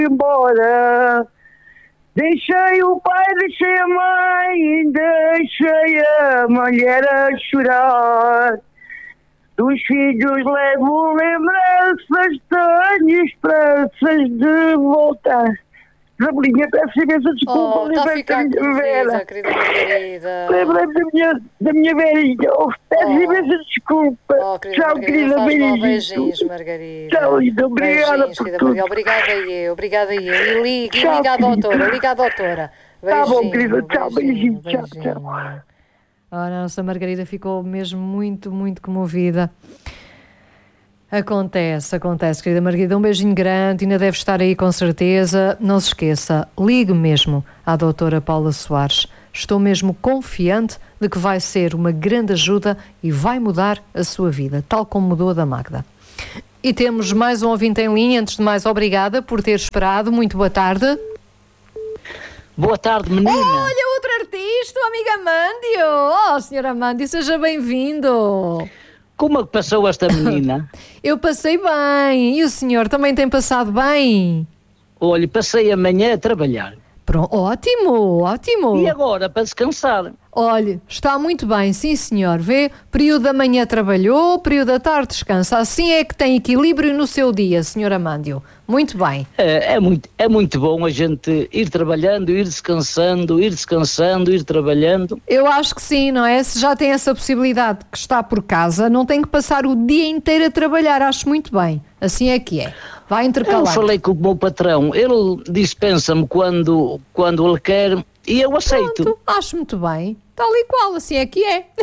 embora. Deixei o pai, deixei a mãe, deixei a mulher a chorar. Dos filhos levo lembranças, tenho esperanças de voltar. Rabelinha, peço imensa desculpa. Está a ficar comovida, querida Margarida. Lembrei-me da minha velhinha. Peço imensa desculpa. Tchau, querida Margarida. Beijinhos, Margarida. Tchau, linda. Obrigada por tudo. Obrigada eu. E liga à doutora. Tá bom, querida. Tchau, beijinho. Tchau. Ora, a nossa Margarida ficou mesmo muito, muito comovida. Acontece, querida Margarida. Um beijinho grande, ainda deve estar aí com certeza. Não se esqueça, ligue mesmo à doutora Paula Soares. Estou mesmo confiante de que vai ser uma grande ajuda e vai mudar a sua vida, tal como mudou a da Magda. E temos mais um ouvinte em linha. Antes de mais, obrigada por ter esperado. Muito boa tarde. Boa tarde, menina. Olha, outro artista, o amigo Amândio. Senhor Amândio, seja bem-vindo. Como é que passou esta menina? Eu passei bem. E o senhor também tem passado bem? Olha, passei a manhã a trabalhar. Pronto, ótimo. E agora, para descansar? Olha, está muito bem, sim senhor. Vê, período da manhã trabalhou, período da tarde descansa. Assim é que tem equilíbrio no seu dia, senhor Amândio. Muito bem. É muito bom a gente ir trabalhando, ir descansando, ir trabalhando. Eu acho que sim, não é? Se já tem essa possibilidade que está por casa, não tem que passar o dia inteiro a trabalhar. Acho muito bem. Assim é que é. Vai intercalar. Eu falei com o meu patrão. Ele dispensa-me quando ele quer e eu aceito. Pronto, acho muito bem. Tal e qual, assim é que é.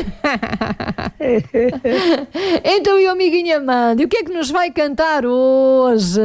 Então, e o amiguinho Amândio, o que é que nos vai cantar hoje?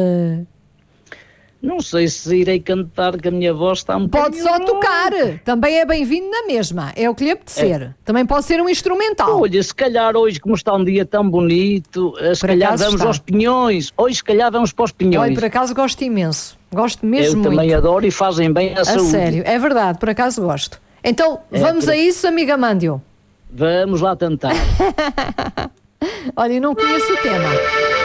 Não sei se irei cantar, que a minha voz está um Pode só tocar, também é bem-vindo na mesma, é o que lhe apetecer. Também pode ser um instrumental. Olha, se calhar hoje, como está um dia tão bonito, se calhar vamos aos Pinhões. Hoje, se calhar, vamos para os Pinhões. Olha, por acaso gosto imenso, gosto mesmo muito. Eu também adoro e fazem bem à saúde. A sério, é verdade, por acaso gosto. Então, vamos a isso, amigo Amândio? Vamos lá tentar. Olha, eu não conheço o tema.